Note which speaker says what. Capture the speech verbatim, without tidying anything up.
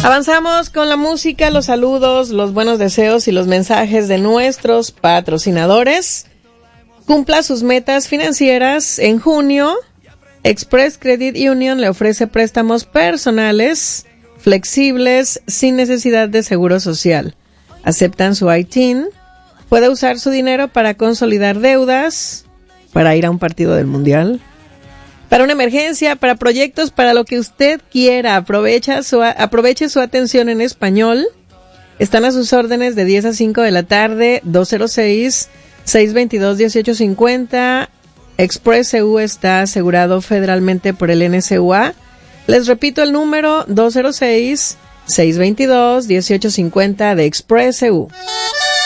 Speaker 1: Avanzamos con la música, los saludos, los buenos deseos y los mensajes de nuestros patrocinadores. Cumpla sus metas financieras en junio. Express Credit Union le ofrece préstamos personales, flexibles, sin necesidad de seguro social. Aceptan su I T I N. Puede usar su dinero para consolidar deudas, para ir a un partido del Mundial, para una emergencia, para proyectos, para lo que usted quiera. Aprovecha su, aproveche su atención en español. Están a sus órdenes de diez a cinco de la tarde, dos cero seis, seis dos dos, uno ocho cinco cero. Express E U está asegurado federalmente por el N C U A. Les repito el número, dos cero seis, seis dos dos, uno ocho cinco cero de Express E U.